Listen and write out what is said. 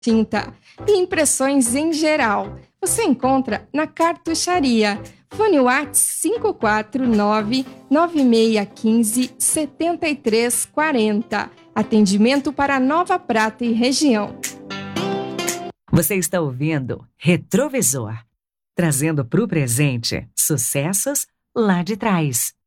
tinta e impressões em geral. Você encontra na Cartucharia. Fone WhatsApp 549-9615-7340. Atendimento para Nova Prata e região. Você está ouvindo Retrovisor, trazendo para o presente sucessos lá de trás.